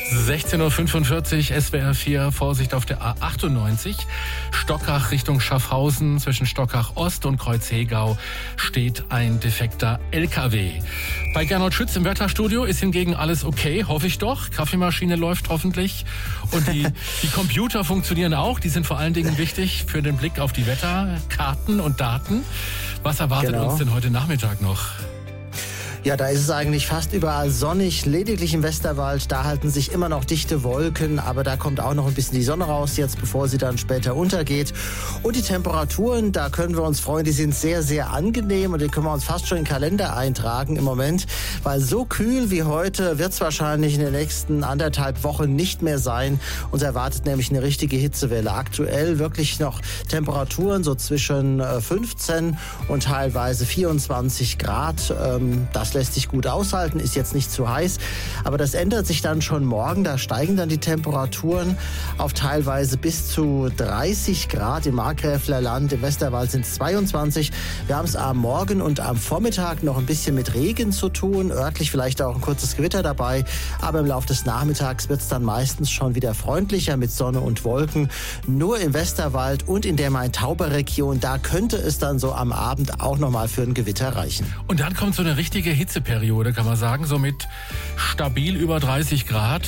16:45 Uhr, SWR 4, Vorsicht auf der A98. Stockach Richtung Schaffhausen, zwischen Stockach Ost und Kreuzhegau steht ein defekter LKW. Bei Gernot Schütz im Wetterstudio ist hingegen alles okay, hoffe ich doch. Kaffeemaschine läuft hoffentlich und die Computer funktionieren auch. Die sind vor allen Dingen wichtig für den Blick auf die Wetterkarten und Daten. Was erwartet uns denn heute Nachmittag noch? Ja, da ist es eigentlich fast überall sonnig. Lediglich im Westerwald, da halten sich immer noch dichte Wolken. Aber da kommt auch noch ein bisschen die Sonne raus jetzt, bevor sie dann später untergeht. Und die Temperaturen, da können wir uns freuen, die sind sehr, sehr angenehm. Und die können wir uns fast schon in den Kalender eintragen im Moment. Weil so kühl wie heute wird es wahrscheinlich in den nächsten 1,5 Wochen nicht mehr sein. Uns erwartet nämlich eine richtige Hitzewelle. Aktuell wirklich noch Temperaturen so zwischen 15 und teilweise 24 Grad. Das lässt sich gut aushalten, ist jetzt nicht zu heiß. Aber das ändert sich dann schon morgen. Da steigen dann die Temperaturen auf teilweise bis zu 30 Grad im Markgräfler Land. Im Westerwald sind es 22. Wir haben es am Morgen und am Vormittag noch ein bisschen mit Regen zu tun. Örtlich vielleicht auch ein kurzes Gewitter dabei. Aber im Laufe des Nachmittags wird es dann meistens schon wieder freundlicher mit Sonne und Wolken. Nur im Westerwald und in der Main-Tauber-Region, da könnte es dann so am Abend auch nochmal für ein Gewitter reichen. Und dann kommt so eine richtige Hitzeperiode, kann man sagen, so mit stabil über 30 Grad.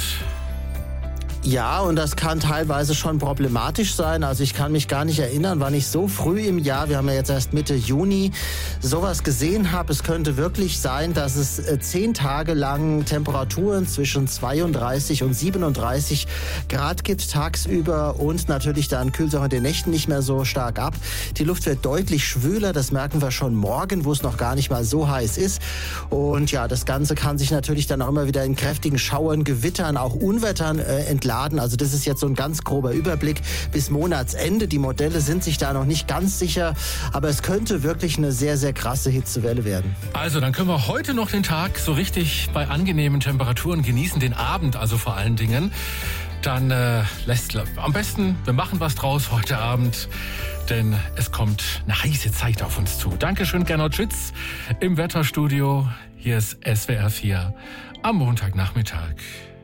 Ja, und das kann teilweise schon problematisch sein. Also ich kann mich gar nicht erinnern, wann ich so früh im Jahr, wir haben ja jetzt erst Mitte Juni, sowas gesehen habe. Es könnte wirklich sein, dass es 10 Tage lang Temperaturen zwischen 32 und 37 Grad gibt tagsüber und natürlich dann kühlt es auch in den Nächten nicht mehr so stark ab. Die Luft wird deutlich schwüler, das merken wir schon morgen, wo es noch gar nicht mal so heiß ist. Und ja, das Ganze kann sich natürlich dann auch immer wieder in kräftigen Schauern, Gewittern, auch Unwettern entladen. Also das ist jetzt so ein ganz grober Überblick bis Monatsende. Die Modelle sind sich da noch nicht ganz sicher, aber es könnte wirklich eine sehr, sehr krasse Hitzewelle werden. Also dann können wir heute noch den Tag so richtig bei angenehmen Temperaturen genießen, den Abend also vor allen Dingen. Dann am besten, wir machen was draus heute Abend, denn es kommt eine heiße Zeit auf uns zu. Dankeschön, Gernot Schütz im Wetterstudio. Hier ist SWR 4 am Montagnachmittag.